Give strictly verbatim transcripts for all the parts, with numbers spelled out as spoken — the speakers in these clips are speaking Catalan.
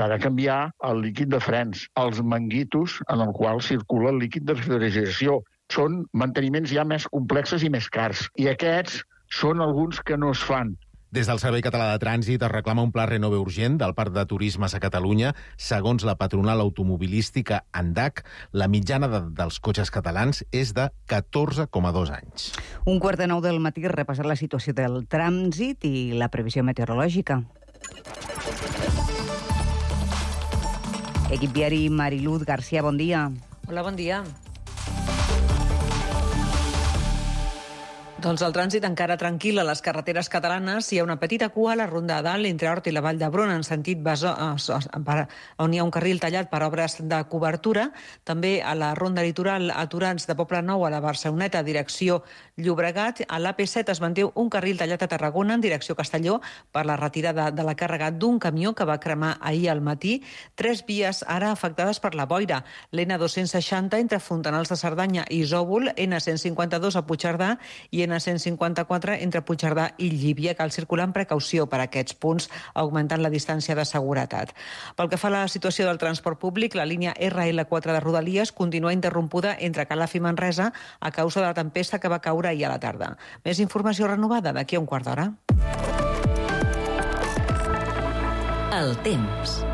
s'ha de canviar el líquid de frens, els manguitos en el qual circula el líquid de refrigeració. Són manteniments ja més complexos i més cars. I aquests són alguns que no es fan. Des del Servei Català de Trànsit es reclama un pla renove urgent del Parc de Turismes a Catalunya. Segons la patronal automobilística ANDAC, la mitjana de, dels cotxes catalans és de catorze coma dos anys. Un quart de nou del matí repassar la situació del trànsit i la previsió meteorològica. Equip diari Mariluz García, bon dia. Hola, bon dia. Doncs el trànsit encara tranquil a les carreteres catalanes. Hi ha una petita cua a la Ronda de Dalt entre Hort i la Vall d'Hebron en sentit Besó, on hi ha un carril tallat per obres de cobertura. També a la Ronda Litoral, aturats de Poblenou a la Barceloneta, direcció Llobregat. A l'A P set es manté un carril tallat a Tarragona en direcció Castelló per la retirada de la càrrega d'un camió que va cremar ahir al matí. Tres vies ara afectades per la boira. L'N dos-cents seixanta entre Fontanals de Cerdanya i Isòvol, N cent cinquanta-dos a Puigcerdà i N cent cinquanta-quatre entre Puigcerdà i Llívia. Cal circular amb precaució per aquests punts, augmentant la distància de seguretat. Pel que fa a la situació del transport públic, la línia R L quatre de Rodalies continua interrompuda entre Calaf i Manresa a causa de la tempesta que va caure ahir a la tarda. Més informació renovada d'aquí a un quart d'hora. El temps.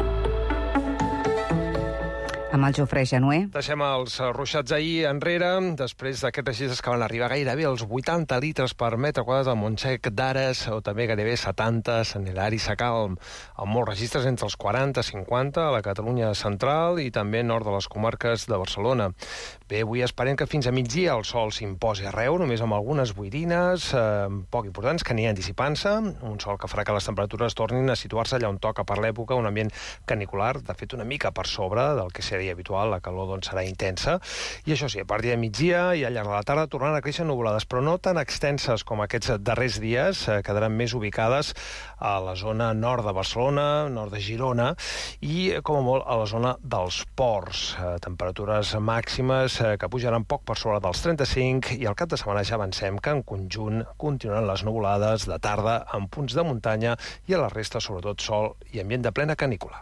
Amb el Jofre Januer. Deixem els ruixats ahir enrere, després d'aquests registres que van arribar gairebé als vuitanta litres per metre quadrat al Montsec d'Ares, o també gairebé setanta a Sant Hilari Sacalm, amb molts registres entre els quaranta i cinquanta a la Catalunya central i també nord de les comarques de Barcelona. Bé, avui esperem que fins a migdia el sol s'imposi arreu, només amb algunes boirines eh, poc importants que aniran dissipant-se, un sol que farà que les temperatures tornin a situar-se allà on toca per l'època, un ambient canicular, de fet una mica per sobre del que seria habitual, la calor doncs serà intensa, i això sí, a partir de migdia i al llarg de la tarda tornaran a créixer nuvolades, però no tan extenses com aquests darrers dies, eh, quedaran més ubicades a la zona nord de Barcelona, nord de Girona, i com a molt a la zona dels ports. Eh, temperatures màximes eh, que pujaran poc per sobre dels trenta-cinc, i al cap de setmana ja avancem que en conjunt continuaran les nuvolades de tarda en punts de muntanya i a la resta sobretot sol i ambient de plena canícula.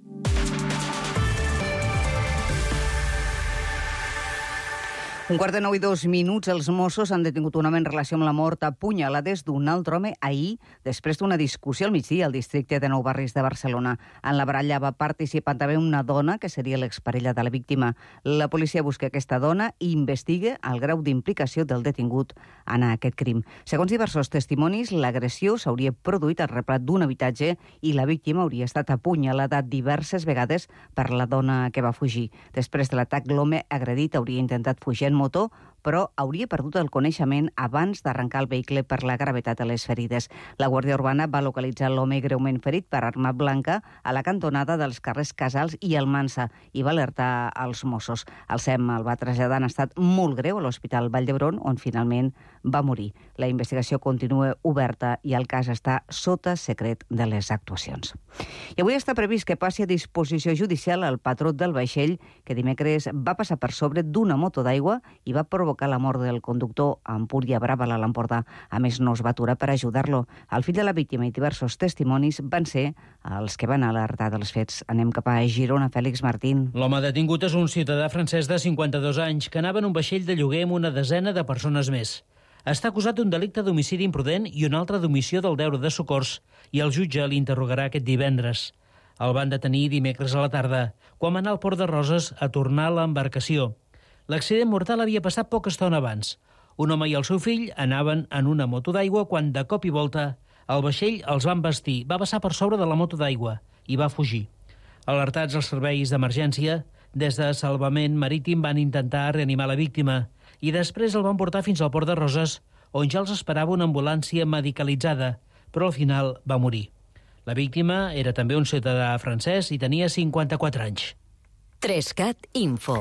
Un quart de nou i dos minuts, els Mossos han detingut un home en relació amb la mort a punyalades d'un altre home ahir, després d'una discussió al migdia al districte de Nou Barris de Barcelona. En la baralla va participar també una dona, que seria l'exparella de la víctima. La policia busca aquesta dona i investiga el grau d'implicació del detingut en aquest crim. Segons diversos testimonis, l'agressió s'hauria produït al replat d'un habitatge i la víctima hauria estat apunyalada diverses vegades per la dona que va fugir. Després de l'atac, l'home agredit hauria intentat fugir en moto, però hauria perdut el coneixement abans d'arrencar el vehicle per la gravetat de les ferides. La Guàrdia Urbana va localitzar l'home greument ferit per arma blanca a la cantonada dels carrers Casals i Almansa i va alertar als Mossos. El S E M el va traslladar en estat molt greu a l'Hospital Vall d'Hebron, on finalment va morir. La investigació continua oberta i el cas està sota secret de les actuacions. I avui està previst que passi a disposició judicial el patró del vaixell que dimecres va passar per sobre d'una moto d'aigua i va provocar la mort del conductor a Empúria Brava, a l'Empordà. A més, no es va aturar per ajudar-lo. El fill de la víctima i diversos testimonis van ser els que van alertar dels fets. Anem cap a Girona, Fèlix Martín. L'home detingut és un ciutadà francès de cinquanta-dos anys que anava en un vaixell de lloguer amb una desena de persones més. Està acusat d'un delicte d'homicidi imprudent i un altre d'omissió del deure de socors, i el jutge l'interrogarà aquest divendres. El van detenir dimecres a la tarda, quan va anar al Port de Roses a tornar a l'embarcació. L'accident mortal havia passat poca estona abans. Un home i el seu fill anaven en una moto d'aigua quan, de cop i volta, el vaixell els va embestir, va passar per sobre de la moto d'aigua i va fugir. Alertats els serveis d'emergència, des de Salvament Marítim van intentar reanimar la víctima i després el van portar fins al Port de Roses, on ja els esperava una ambulància medicalitzada, però al final va morir. La víctima era també un ciutadà francès i tenia cinquanta-quatre anys. tres cat Info.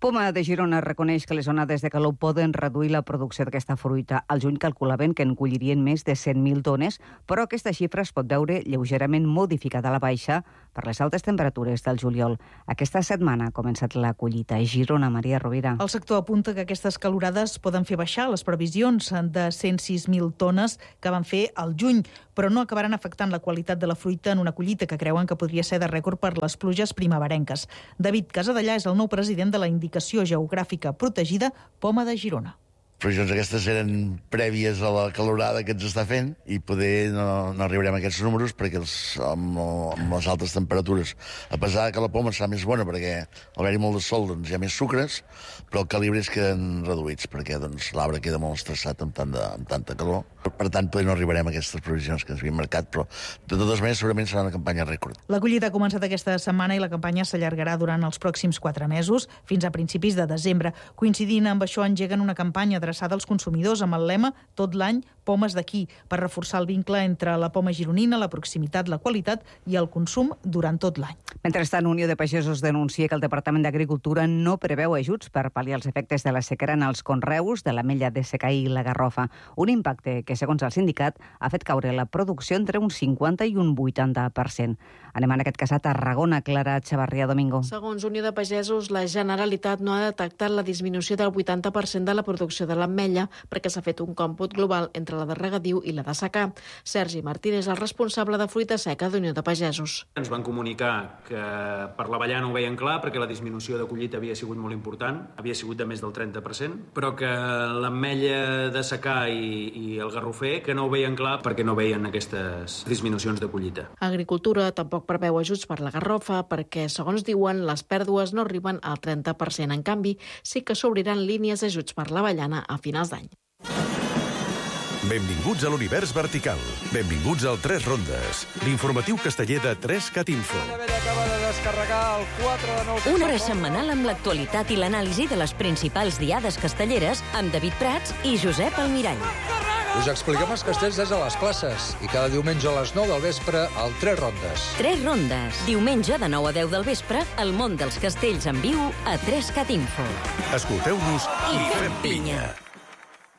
Poma de Girona reconeix que les onades de calor poden reduir la producció d'aquesta fruita. Al juny calculaven que en collirien més de cent mil tones, però aquesta xifra es pot veure lleugerament modificada a la baixa per les altes temperatures del juliol. Aquesta setmana ha començat la collita a Girona. Maria Rovira. El sector apunta que aquestes calorades poden fer baixar les previsions de cent sis mil tones que van fer al juny, però no acabaran afectant la qualitat de la fruita en una collita que creuen que podria ser de rècord per les pluges primeverenques. David Casadellà és el nou president de la Indicació Geogràfica Protegida Poma de Girona. Previsions aquestes eren prèvies a la calorada que ens està fent i poder no, no arribarem a aquests números perquè els, amb, amb les altes temperatures, a pesar que la poma serà més bona perquè al haver-hi molt de sol doncs, hi ha més sucres, però els calibres queden reduïts perquè doncs, l'arbre queda molt estressat amb, tant de, amb tanta calor. Per tant, poder no arribarem a aquestes previsions que ens havien marcat, però de totes maneres segurament serà una campanya rècord. La collita ha començat aquesta setmana i la campanya s'allargarà durant els pròxims quatre mesos, fins a principis de desembre. Coincidint amb això, engeguen una campanya adreçada als consumidors amb el lema tot l'any pomes d'aquí, per reforçar el vincle entre la poma gironina, la proximitat, la qualitat i el consum durant tot l'any. Mentrestant, Unió de Pagesos denuncia que el Departament d'Agricultura no preveu ajuts per pal·liar els efectes de la sequera en els conreus de l'ametlla de secà i la garrofa. Un impacte que, segons el sindicat, ha fet caure la producció entre un cinquanta i un vuitanta per cent. Anem en aquest cas a Tarragona. Clara Chavarria Domingo. Segons Unió de Pagesos, la Generalitat no ha detectat la disminució del vuitanta per cent de la producció de l'ametlla perquè s'ha fet un còmput global entre la de regadiu i la de secà. Sergi Martínez, el responsable de fruita seca d'Unió de Pagesos. Ens van comunicar que per l'avellana ho veien clar perquè la disminució de collita havia sigut molt important, havia sigut de més del trenta per cent, però que l'ametlla de secà i, i el garrofer que no ho veien clar perquè no veien aquestes disminucions de collita. Agricultura tampoc preveu ajuts per la garrofa perquè, segons diuen, les pèrdues no arriben al trenta per cent. En canvi, sí que s'obriran línies d'ajuts per l'avellana a finals d'any. Benvinguts a l'univers vertical. Benvinguts al Tres Rondes, l'informatiu casteller de tres cat info. Una hora setmanal amb l'actualitat i l'anàlisi de les principals diades castelleres amb David Prats i Josep Almirall. Us expliquem els castells des de les classes i cada diumenge a les nou del vespre al Tres Rondes. Tres Rondes. Diumenge de nou a deu del vespre, el món dels castells en viu a tres cat info. Escolteu-nos i fem pinya.